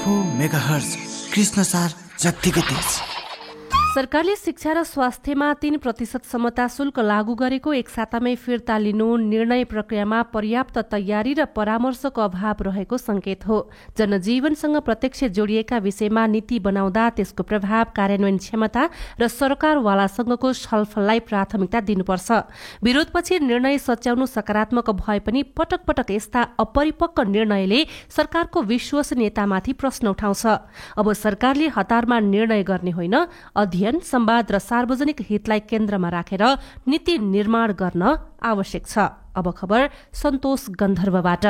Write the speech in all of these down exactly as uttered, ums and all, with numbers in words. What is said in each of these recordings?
Four megahertz Krishnasar जत्तिकै तेज। सरकारले शिक्षा र स्वास्थ्यमा तीन प्रतिशत समता शुल्क लागू गरेको एक सातामै फिर्ता लिनु निर्णय प्रक्रियामा पर्याप्त तयारी र परामर्शको अभाव रहेको संकेत हो। जनजीवनसँग प्रत्यक्ष जोडिएका विषयमा नीति बनाउँदा त्यसको प्रभाव, कार्यान्वयन क्षमता र सरकारवालासँगको छलफललाई प्राथमिकता दिनुपर्छ। विरोधपछि निर्णय सच्याउनु सकारात्मक भए पनि पटक पटक यस्ता अपरिपक्व निर्णयले सरकारको विश्वसनीयतामाथि प्रश्न उठाउँछ। अब सरकारले हतारमा निर्णय गर्ने होइन, अध्ययन, संवाद र सार्वजनिक हितलाई केन्द्रमा राखेर नीति निर्माण गर्न आवश्यक छ। अब खबर सन्तोष गन्धर्वबाट।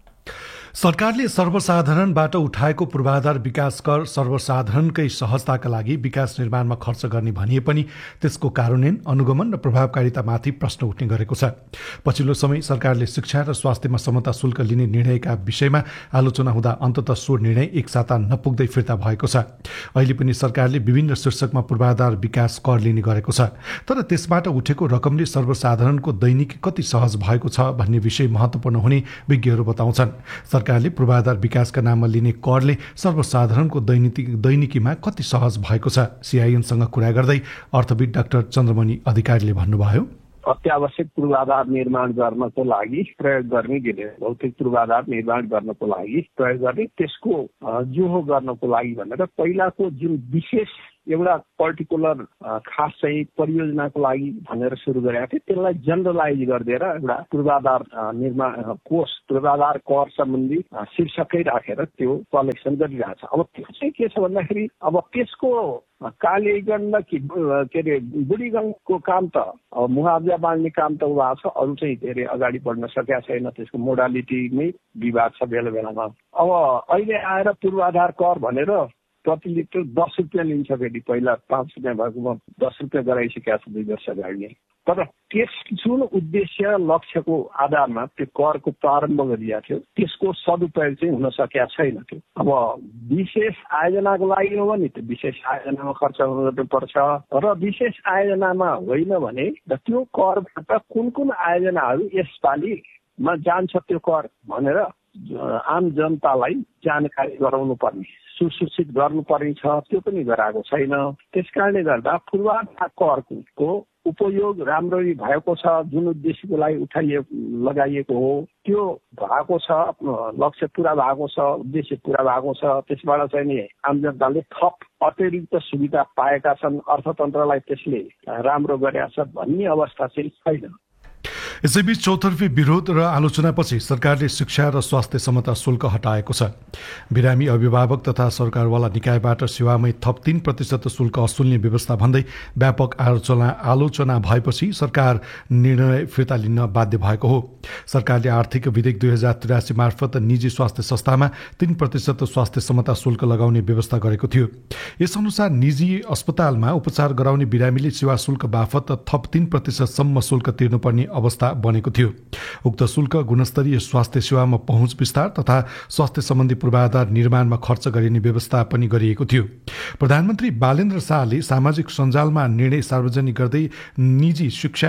सरकारले सर्वसाधारणबाट उठाएको पूर्वाधार विकास कर सर्वसाधारणकै सहजताका लागि विकास निर्माणमा खर्च गर्ने भनिए पनि त्यसको कार्यान्वयन, अनुगमन र प्रभावकारितामाथि प्रश्न उठ्ने गरेको छ। पछिल्लो समय सरकारले शिक्षा र स्वास्थ्यमा समता शुल्क लिने निर्णयका विषयमा आलोचना हुँदा अन्ततः सो निर्णय एक साता नपुग्दै फिर्ता भएको छ। अहिले पनि सरकारले विभिन्न शीर्षकमा पूर्वाधार विकास कर लिने गरेको छ, तर त्यसबाट उठेको रकमले सर्वसाधारणको दैनिकी कति सहज भएको छ भन्ने विषय महत्त्वपूर्ण हुने विज्ञहरू बताउँछन्। सरकारले पूर्वाधार विकासका नाममा लिने करले सर्वसाधारणको दैनिकी दैनिकीमा कति सहज भएको छ। सीआईएनसँग कुरा गर्दै अर्थविद डाक्टर चन्द्रमणि अधिकारीले भन्नुभयो, अत्यावश्यक पूर्वाधार निर्माण गर्नको लागि प्रयोग गर्ने गेले भौतिक पूर्वाधार निर्माण गर्नको लागि प्रयोग गर्ने त्यसको जोहो गर्नको लागि भनेर पहिलाको जुन विशेष एउटा पर्टिकुलर खास चाहिँ परियोजनाको लागि भनेर सुरु गरेका थिए, त्यसलाई जनरलाइज गरिदिएर एउटा पूर्वाधार निर्माण कोष, पूर्वाधार कर सम्बन्धी शीर्षकै राखेर त्यो कलेक्सन गरिरहेछ। अब त्यो चाहिँ के छ भन्दाखेरि अब त्यसको कालीगण्ड कि के अरे बुढीगण्डको काम त अब मुआवजा बाँड्ने काम त भएको छ, अरू चाहिँ धेरै अगाडि बढ्न सकेका छैन। त्यसको मोडालिटीमै विवाद छ बेला बेलामा। अब अहिले आएर पूर्वाधार कर भनेर प्रति लिटर दस रुपियाँ लिन्छ फेरि, पहिला पाँच रुपियाँ भएकोमा दस रुपियाँ गराइसकेका छ दुई वर्ष अगाडि। तर त्यस जुन उद्देश्य लक्ष्यको आधारमा त्यो करको प्रारम्भ गरिएको थियो त्यसको सदुपयोग चाहिँ हुन सकेका छैन। त्यो अब विशेष आयोजनाको लागि हो भने त्यो विशेष आयोजनामा खर्च गर्नुपर्छ र विशेष आयोजनामा होइन भने त्यो करबाट कुन कुन आयोजनाहरू यसपालिमा जान्छ त्यो कर भनेर आम जनतालाई जानकारी गराउनु पर्ने, सुसूचित गर्नुपर्ने छ, त्यो पनि गराएको छैन। त्यसकारणले गर्दा पूर्वाधार करको उपयोग राम्ररी भएको छ, जुन उद्देश्यको लागि उठाइएको लगाइएको हो त्यो भएको छ, लक्ष्य पुरा भएको छ, उद्देश्य पुरा भएको छ। त्यसबाट चाहिँ नि आम जनताले थप अतिरिक्त सुविधा पाएका छन्, अर्थतन्त्रलाई त्यसले राम्रो गरेका छ भन्ने अवस्था चाहिँ छैन। यसैबीच चौतर्फी विरोध र आलोचनापछि सरकारले शिक्षा र स्वास्थ्य समता शुल्क हटाएको छ। बिरामी अभिभावक तथा सरकारवाला निकायबाट सेवामै थप तीन प्रतिशत शुल्क असुल्ने व्यवस्था भन्दै व्यापक आलोचना आलोचना भएपछि सरकार निर्णय फिर्ता लिन बाध्य भएको हो। सरकारले आर्थिक विधेयक दुई हजार त्रियासी मार्फत निजी स्वास्थ्य संस्थामा तीन प्रतिशत स्वास्थ्य समता शुल्क लगाउने व्यवस्था गरेको थियो। यसअनुसार निजी अस्पतालमा उपचार गराउने बिरामीले सेवा शुल्क बापत थप तीन प्रतिशतसम्म शुल्क तिर्नुपर्ने अवस्था बनेको थियो। उक्त शुल्क गुणस्तरीय स्वास्थ्य सेवामा पहुँच विस्तार तथा स्वास्थ्य सम्बन्धी पूर्वाधार निर्माणमा खर्च गरिने व्यवस्था पनि गरिएको थियो। प्रधानमन्त्री बालेन्द्र शाहले सामाजिक सञ्जालमा निर्णय सार्वजनिक गर्दै निजी शिक्षा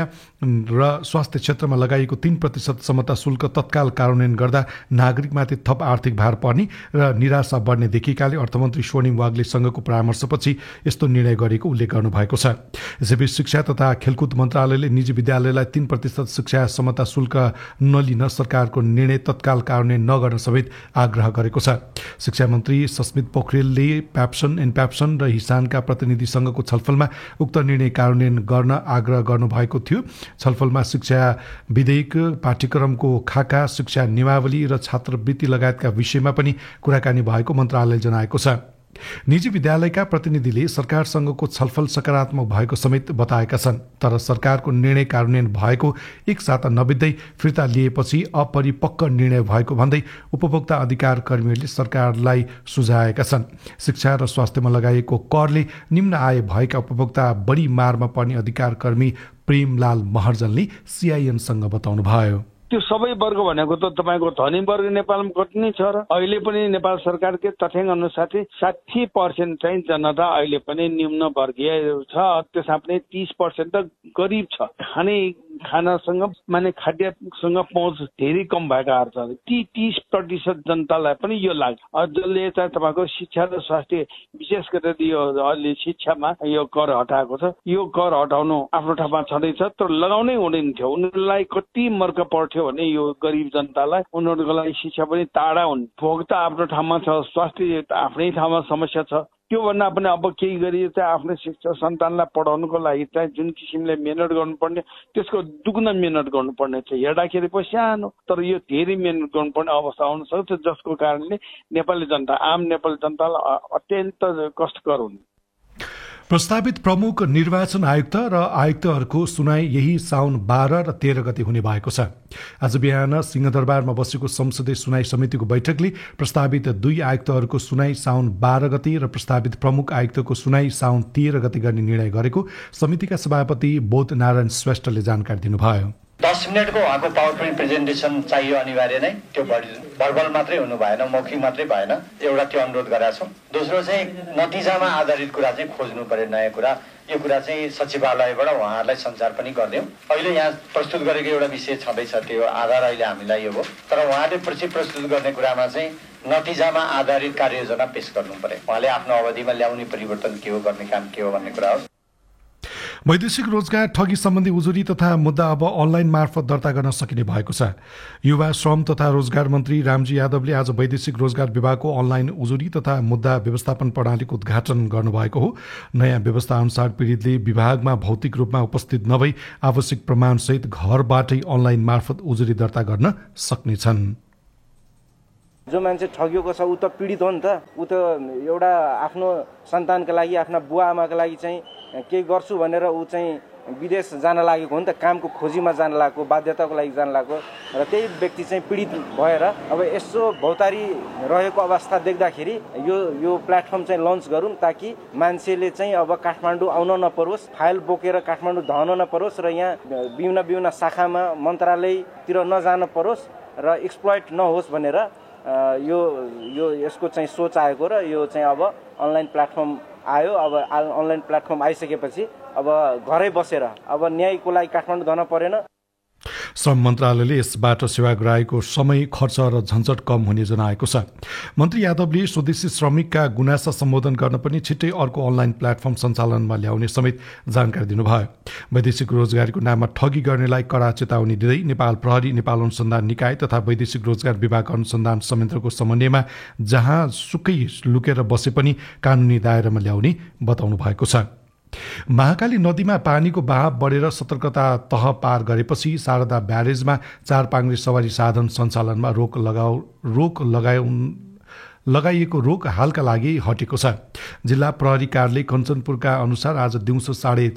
र स्वास्थ्य क्षेत्रमा लगाइएको तीन प्रतिशत समता शुल्क तत्काल कार्यान्वयन गर्दा नागरिकमाथि थप आर्थिक भार पर्ने र निराशा बढ्ने देखिएकाले अर्थमन्त्री स्वर्णिम वाग्लेसँगको परामर्शपछि यस्तो निर्णय गरेको उल्लेख गर्नुभएको छ। यसैबीच शिक्षा तथा खेलकुद मन्त्रालयले निजी विद्यालयलाई तीन प्रतिशत शिक्षा समता शुल्क नलिन सरकारको निर्णय तत्काल कार्यान्वयन नगर्न समेत आग्रह गरेको छ। शिक्षा मन्त्री सस्मित पोखरेलले प्याप्सन एन्ड प्याप्सन र हिसानका प्रतिनिधिसँगको छलफलमा उक्त निर्णय कार्यान्वयन गर्न आग्रह गर्नुभएको थियो। छलफलमा शिक्षा विधेयक, पाठ्यक्रमको खाका, शिक्षा नियमावली र छात्रवृत्ति लगायतका विषयमा पनि कुराकानी भएको मन्त्रालयले जनाएको छ। निजी विद्यालयका प्रतिनिधिले सरकारसँगको छलफल सकारात्मक भएको समेत बताएका छन्, तर सरकारको निर्णय कार्यान्वयन भएको एक साता नबित्दै फिर्ता लिएपछि अपरिपक्व निर्णय भएको भन्दै उपभोक्ता अधिकार कर्मीहरूले सरकारलाई सुझाएका छन्। शिक्षा र स्वास्थ्यमा लगाइएको करले निम्न आय भएका उपभोक्ता बढी मारमा पर्ने अधिकार कर्मी प्रेमलाल महर्जनले सीआईएनसँग बताउनुभयो। त्यो सबै वर्ग भनेको त तपाईँको धनी वर्ग नेपालमा कति नै छ र अहिले पनि नेपाल सरकारकै तथ्याङ्क अनुसार साठी पर्सेन्ट चाहिँ जनता अहिले पनि निम्न वर्गीय छ, त्यसमा पनि तीस पर्सेन्ट त गरिब छ। खाने खानासँग माने खाद्यसँग पहुँच धेरै कम भएकाहरू छ। ती तीस प्रतिशत जनतालाई पनि यो लाग्छ। जसले चाहिँ तपाईँको शिक्षा र स्वास्थ्य विशेष गरेर यो अहिले शिक्षामा यो कर हटाएको छ। यो कर हटाउनु आफ्नो ठाउँमा छँदैछ, तर लगाउनै हुँदैन थियो। उनीहरूलाई कति मर्क पर्थ्यो भने यो गरिब जनतालाई, उनीहरूको लागि शिक्षा पनि टाढा हुने। भोग त आफ्नो ठाउँमा छ, स्वास्थ्य आफ्नै ठाउँमा समस्या छ। त्यो भन्दा पनि अब केही गरी चाहिँ आफ्नो शिक्षा सन्तानलाई पढाउनुको लागि चाहिँ जुन किसिमले मेहनत गर्नुपर्ने त्यसको दुगुना मेहनत गर्नुपर्ने छ। हेर्दाखेरि पो सानो, तर यो धेरै मेहनत गर्नुपर्ने अवस्था आउन सक्छ, जसको कारणले नेपाली जनता आम नेपाली जनतालाई अत्यन्त कष्टकर हुने। प्रस्तावित प्रमुख निर्वाचन आयुक्त र आयुक्तहरूको सुनाई यही साउन बाह्र र तेह्र गते हुने भएको छ। आज बिहान सिंहदरबारमा बसेको संसदीय सुनाई समितिको बैठकले प्रस्तावित दुई आयुक्तहरूको सुनाई साउन बाह्र गते र प्रस्तावित प्रमुख आयुक्तको सुनाई साउन तेह्र गते गर्ने निर्णय गरेको समितिका सभापति बोध नारायण श्रेष्ठले जानकारी दिनुभयो। दस मिनटको उहाँको पावर पोइन्ट प्रेजेन्टेसन चाहियो अनिवार्य नै, त्यो भर्बल मात्रै हुनु भएन, मौखिक मात्रै भएन, एउटा त्यो अनुरोध गरेका छौँ। दोस्रो चाहिँ नतिजामा आधारित कुरा चाहिँ खोज्नु पर्यो, नयाँ कुरा। यो कुरा चाहिँ सचिवालयबाट उहाँहरूलाई सञ्चार पनि गरिदिउँ। अहिले यहाँ प्रस्तुत गरेको एउटा विषय छँदैछ, त्यो आधार अहिले हामीलाई यो हो, तर उहाँले पछि प्रस्तुत गर्ने कुरामा चाहिँ नतिजामा आधारित कार्ययोजना पेश गर्नु पर्यो। उहाँले आफ्नो अवधिमा ल्याउने परिवर्तन के हो, गर्ने काम के हो भन्ने कुरा हो। वैदेशिक रोजगार ठगी सम्बन्धी उजुरी तथा मुद्दा अब अनलाइन मार्फत दर्ता गर्न सकिने भएको छ। युवा श्रम तथा रोजगार मन्त्री रामजी यादवले आज वैदेशिक रोजगार विभागको अनलाइन उजुरी तथा मुद्दा व्यवस्थापन प्रणालीको उद्घाटन गर्नुभएको हो। नयाँ व्यवस्था अनुसार पीडितले विभागमा भौतिक रूपमा उपस्थित नभई आवश्यक प्रमाणसहित घरबाटै अनलाइन मार्फत उजुरी दर्ता गर्न सक्नेछन्। जो मान्छे ठगिएको छ ऊ त पीडित हो नि त। ऊ त एउटा आफ्नो सन्तानका लागि, आफ्ना बुवा आमाका लागि चाहिँ केही गर्छु भनेर ऊ चाहिँ विदेश जान लागेको हो नि त, कामको खोजीमा जान लागेको, बाध्यताको लागि जान लागेको, र त्यही व्यक्ति चाहिँ पीडित भएर अब यसो भौतारी रहेको अवस्था देख्दाखेरि यो यो प्लेटफर्म चाहिँ लन्च गरौँ, ताकि मान्छेले चाहिँ अब काठमाडौँ आउन नपरोस्, फाइल बोकेर काठमाडौँ धाउन नपरोस्, र यहाँ विभिन्न विभिन्न शाखामा मन्त्रालयतिर नजान परोस् र एक्सप्लोइट नहोस् भनेर यो यो यसको चाहिँ सोच आएको, र यो चाहिँ अब अनलाइन प्लेटफर्म आयो। अब अनलाइन प्लेटफर्म आइसकेपछि अब घरै बसेर अब न्यायको लागि काठमाडौँ जान परेन। श्रम मन्त्रालयले यसबाट सेवाग्राहीको समय, खर्च र झन्झट कम हुने जनाएको छ। मन्त्री यादवले स्वदेशी श्रमिकका गुनासा सम्बोधन गर्न पनि छिट्टै अर्को अनलाइन प्लेटफर्म सञ्चालनमा ल्याउने समेत जानकारी दिनुभयो। वैदेशिक रोजगारीको नाममा ठगी गर्नेलाई कडा चेतावनी दिँदै नेपाल प्रहरी, नेपाल अनुसन्धान निकाय तथा वैदेशिक रोजगार विभाग अनुसन्धान संयन्त्रको समन्वयमा जहाँ सुकै लुकेर बसे पनि कानुनी दायरामा ल्याउने बताउनु भएको छ। महाकाली नदीमा पानीको बहाव बढेर सतर्कता तह पार गरेपछि शारदा ब्यारेजमा चार पाङ्ग्रे सवारी साधन सञ्चालनमा रोक लगाउ रोक लगाउ लगाइएको रोक हालका लागि हटेको छ। जिल्ला प्रहरी कार्यालय कञ्चनपुरका अनुसार आज दिउँसो साढे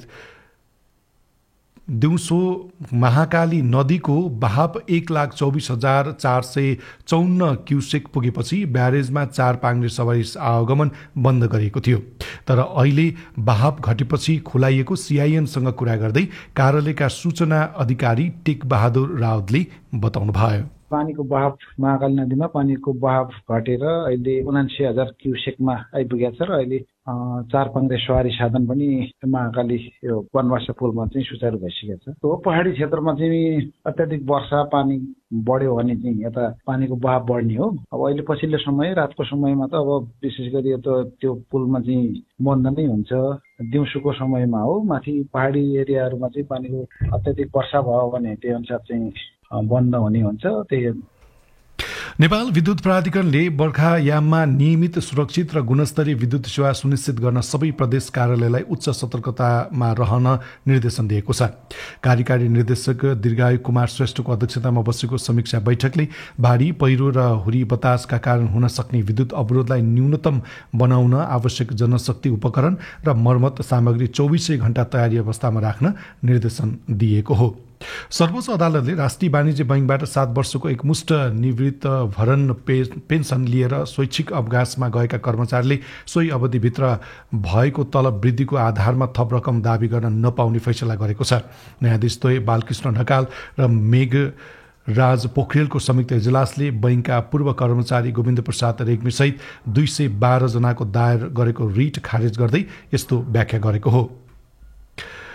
दिउँसो महाकाली नदीको बहाव एक लाख चौबिस हजार चार सय चौन्न क्युसेक पुगेपछि ब्यारेजमा चार पाङ्ग्रे सवारी आवागमन बन्द गरिएको थियो। तर अहिले बहाव घटेपछि खुलाइएको सीआईएनसँग कुरा गर्दै कार्यालयका सूचना अधिकारी टेक बहादुर राउतले बताउनुभयो। पानीको बहाव महाकाली नदीमा पानीको बहाव घटेर अहिले उनासी हजार क्युसेकमा आइपुगेको छ, र अहिले चार पाङ्ग्रे सवारी साधन पनि महाकाली यो वनवासा पुलमा चाहिँ सुचारू भइसकेको छ। त्यो पहाडी क्षेत्रमा चाहिँ अत्याधिक वर्षा पानी बढ्यो भने चाहिँ यता पानीको बहाव बढ्ने हो। अब अहिले पछिल्लो समय रातको समयमा त अब विशेष गरी त्यो पुलमा चाहिँ बन्द नै हुन्छ। दिउँसोको समयमा हो, माथि पहाडी एरियाहरूमा चाहिँ पानीको अत्याधिक वर्षा भयो भने त्यही अनुसार चाहिँ बन्द हुने हुन्छ। त्यही नेपाल विद्युत प्राधिकरणले बर्खायाममा नियमित, सुरक्षित र गुणस्तरीय विद्युत सेवा सुनिश्चित गर्न सबै प्रदेश कार्यालयलाई उच्च सतर्कतामा रहन निर्देशन दिएको छ। कार्यकारी निर्देशक दीर्घायु कुमार श्रेष्ठको अध्यक्षतामा बसेको समीक्षा बैठकले भारी पहिरो र हुरी बतासका कारण हुन सक्ने विद्युत अवरोधलाई न्यूनतम बनाउन आवश्यक जनशक्ति उपकरण र मर्मत सामग्री चौबिसै घण्टा तयारी अवस्थामा राख्न निर्देशन दिएको हो। सर्वोच्च अदालतले राष्ट्रिय वाणिज्य बैङ्कबाट सात वर्षको एकमुष्ट निवृत्त भरण पेन्सन लिएर स्वैच्छिक अवकाशमा गएका कर्मचारीले सोही अवधिभित्र भएको तलब वृद्धिको आधारमा थप रकम दावी गर्न नपाउने फैसला गरेको छ। न्यायाधीश द्वय बालकृष्ण ढकाल र मेघ राज पोखरेलको संयुक्त इजलासले बैङ्कका पूर्व कर्मचारी गोविन्द प्रसाद रेग्मी सहित दुई सय बाह्र जनाको दायर गरेको रिट खारेज गर्दै यस्तो व्याख्या गरेको हो।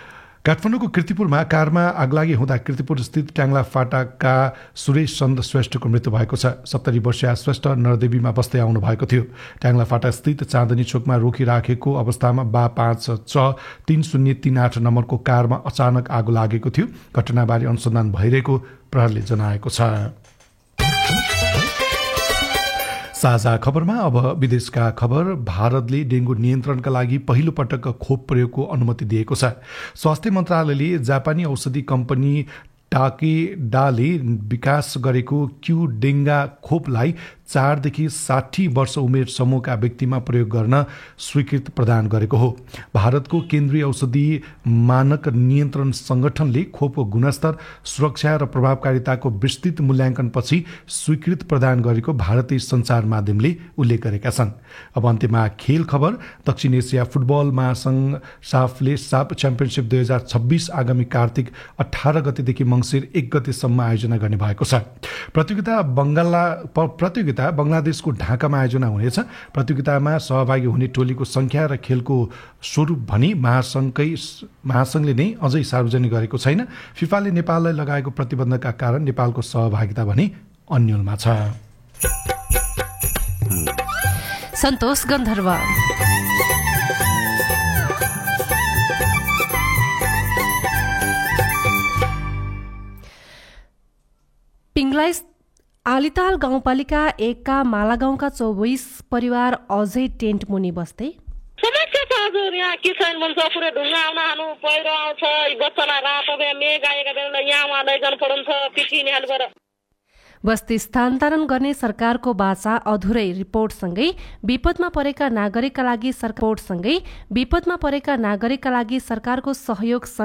काठमाडौँको कीर्तिपुरमा कारमा आगलागी हुँदा कीर्तिपुर स्थित ट्याङ्ला फाटाका सुरेश चन्द श्रेष्ठको मृत्यु भएको छ। सत्तरी वर्षीय श्रेष्ठ नरदेवीमा बस्दै आउनु भएको थियो। ट्याङ्ला फाटा स्थित चाँदनी चोकमा रोकिराखेको अवस्थामा बा पाँच च तीन शून्य तीन आठ नम्बरको कारमा अचानक आगो लागेको थियो। घटनाबारे अनुसन्धान भइरहेको प्रहरले जनाएको छ। साझा खबरमा अब विदेशका खबर। भारतले डेंगू नियन्त्रणका लागि पहिलो पटक खोप प्रयोगको अनुमति दिएको छ। स्वास्थ्य मन्त्रालयले जापानी औषधि कम्पनी टाकेडाले विकास गरेको क्यू डेङ्गा खोपलाई चारदेखि साठी वर्ष उमेर समूहका व्यक्तिमा प्रयोग गर्न स्वीकृति प्रदान गरेको हो। भारतको केन्द्रीय औषधि मानक नियन्त्रण संगठनले खोपको गुणस्तर, सुरक्षा र प्रभावकारिताको विस्तृत मूल्याङ्कनपछि स्वीकृति प्रदान गरेको भारतीय सञ्चार माध्यमले उल्लेख गरेका छन्। अब अन्त्यमा खेल खबर। दक्षिण एसिया फुटबल महासंघ साफले साफ च्याम्पियनसिप दुई हजार छब्बीस आगामी कार्तिक अठारह गतेदेखि मङ्सिर एक गतेसम्म आयोजना गर्ने भएको छ। प्रतियोगिता बंगाला प्रतियोगिता बंगलादेशको ढाकामा आयोजना हुनेछ। प्रतियोगितामा सहभागी हुने टोलीको संख्या र खेलको स्वरूप भनी महासंघकै महासंघले नै अझै सार्वजनिक गरेको छैन। फिफाले नेपाललाई लगाएको प्रतिबन्धका कारण नेपालको सहभागिता भने अन्यलमा छ। सन्तोष गन्धर्व। पिङ्गलाई आलिताल गाउँपालिका एकका माला गाउँका चौबिस परिवार अझै टेन्ट मुनि बस्दै समस्या छ हजुर। यहाँ किसान भन्छ पुरै ढुङ्गा आउन हानु पहिरो आउँछ, बच्चालाई रातो मेघ आएका बेला यहाँ लैजानु पर्छ पिठिने हालबाट बस्ती स्थानान्तरण गर्ने सरकारको बाचा अधुरै रिपोर्टसँगै विपदमा परेका नागरिकका लागि सरकारसँगै विपदमा परेका नागरिकका लागि सरकारको सहयोग